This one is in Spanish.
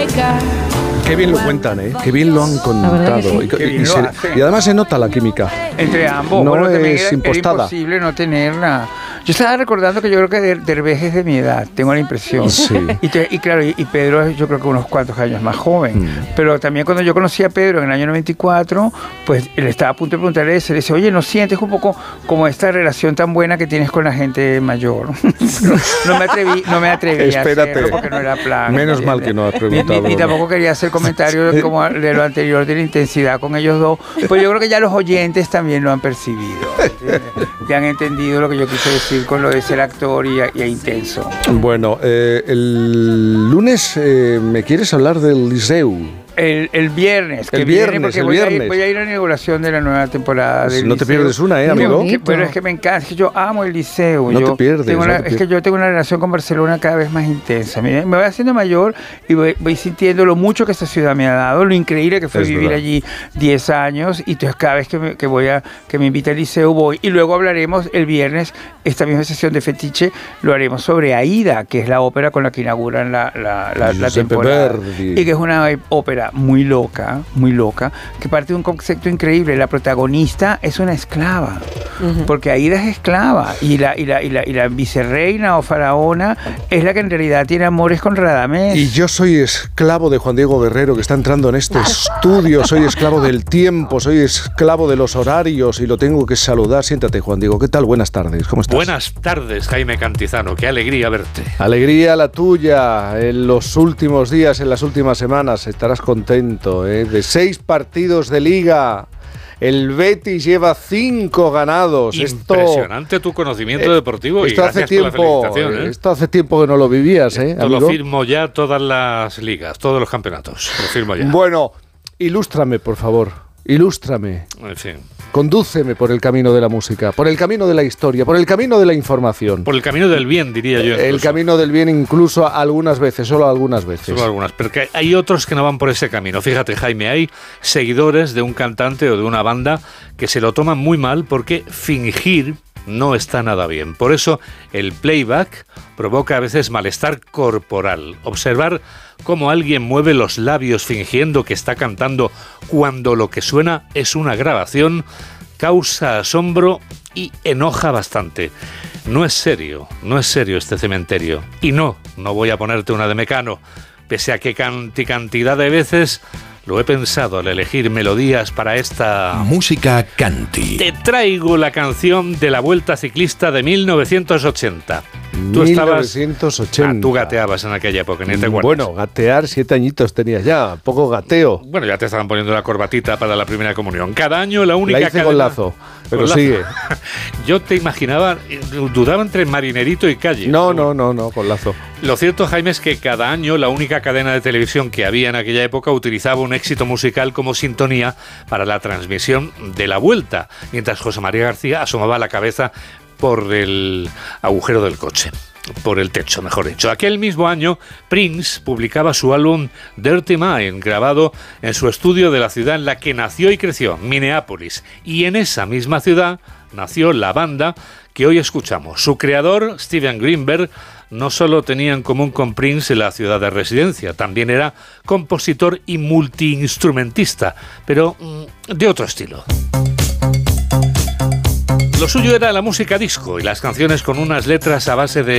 Qué bien lo cuentan, ¿eh? Qué bien lo han contado. Sí. Y además se nota la química. Entre ambos. No bueno, también es era impostada. imposible no tenerla. Yo estaba recordando que yo creo que Derbez es de mi edad, tengo la impresión. Sí. Y claro, y Pedro es yo creo que unos cuantos años más joven. Pero también cuando yo conocí a Pedro en el año 94, pues él estaba a punto de preguntarle eso. Le dice, oye, ¿no sientes un poco como esta relación tan buena que tienes con la gente mayor? no me atreví Espérate. a hacerlo porque no era plan. Menos mal que no has preguntado. Ni tampoco quería hacer comentarios como de lo anterior, de la intensidad con ellos dos. Pues yo creo que ya los oyentes también lo han percibido. Ya han entendido lo que yo quise decir con lo de ser actor y intenso. Bueno, el lunes me quieres hablar del Liceu. El viernes, El viernes, porque voy a ir a la inauguración de la nueva temporada del No te Liceu. pierdes una, amigo. Pero es que me encanta, es que yo amo el Liceu. No te pierdes. Es que yo tengo una relación con Barcelona cada vez más intensa. Me voy haciendo mayor y voy sintiendo lo mucho que esta ciudad me ha dado, lo increíble que fue vivir allí 10 años. Y entonces cada vez que me invita al Liceu voy. Y luego hablaremos el viernes, esta misma sesión de Fetiche, lo haremos sobre Aida, que es la ópera con la que inauguran la temporada. Verdi. Y que es una ópera muy loca, que parte de un concepto increíble. La protagonista es una esclava, porque Aida es esclava, y la vicerreina o faraona es la que en realidad tiene amores con Radamés. Y yo soy esclavo de Juan Diego Guerrero, que está entrando en este estudio. Soy esclavo del tiempo, soy esclavo de los horarios y lo tengo que saludar. Siéntate, Juan Diego. ¿Qué tal? Buenas tardes. ¿Cómo estás? Buenas tardes, Jaime Cantizano. Qué alegría verte. Alegría la tuya. En los últimos días, en las últimas semanas, estarás contento, ¿eh? De 6 partidos de Liga, el Betis lleva 5 ganados. Impresionante tu conocimiento deportivo y gracias por la felicitación, ¿eh? Esto hace tiempo que no lo vivías, ¿eh? Esto lo firmo ya todas las ligas, todos los campeonatos. Lo firmo ya. Bueno, ilústrame, por favor. Ilústrame. En fin. Condúceme por el camino de la música, por el camino de la historia, por el camino de la información. Por el camino del bien, diría yo. Incluso. El camino del bien incluso algunas veces, solo algunas veces. Solo algunas, porque hay otros que no van por ese camino. Fíjate, Jaime, hay seguidores de un cantante o de una banda que se lo toman muy mal porque fingir no está nada bien. Por eso el playback provoca a veces malestar corporal. Observar cómo alguien mueve los labios fingiendo que está cantando cuando lo que suena es una grabación causa asombro y enoja bastante. No es serio este cementerio. Y no voy a ponerte una de Mecano, pese a que cantidad de veces lo he pensado al elegir melodías para esta música Canti. Te traigo la canción de la Vuelta Ciclista de 1980. Tú 1980. Tú gateabas en aquella época, ni te acuerdas. Bueno, gatear 7 añitos tenías ya, poco gateo. Bueno, ya te estaban poniendo la corbatita para la primera comunión. Cada año la única la hice con lazo, pero con sigue. Lazo. Yo te imaginaba, dudaba entre marinerito y calle. No, con lazo. Lo cierto, Jaime, es que cada año la única cadena de televisión que había en aquella época utilizaba un éxito musical como sintonía para la transmisión de la Vuelta, mientras José María García asomaba la cabeza por el agujero del coche, por el techo, mejor dicho. Aquel mismo año, Prince publicaba su álbum Dirty Mind, grabado en su estudio de la ciudad en la que nació y creció, Minneapolis. Y en esa misma ciudad nació la banda que hoy escuchamos. Su creador, Steven Greenberg, no solo tenía en común con Prince la ciudad de residencia, también era compositor y multiinstrumentista, pero de otro estilo. Lo suyo era la música disco y las canciones con unas letras a base de